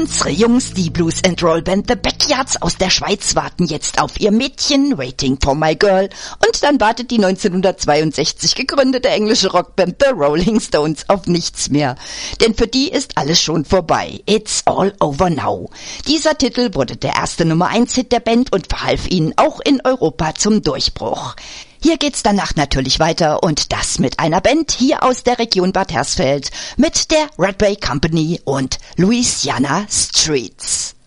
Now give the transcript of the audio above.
Unsere Jungs, die Blues and Roll Band The Backyards aus der Schweiz, warten jetzt auf ihr Mädchen, Waiting for My Girl. Und dann wartet die 1962 gegründete englische Rockband The Rolling Stones auf nichts mehr. Denn für die ist alles schon vorbei. It's all over now. Dieser Titel wurde der erste Nummer-1-Hit der Band und verhalf ihnen auch in Europa zum Durchbruch. Hier geht's danach natürlich weiter und das mit einer Band hier aus der Region Bad Hersfeld mit der Red Bay Company und Louisiana Streets.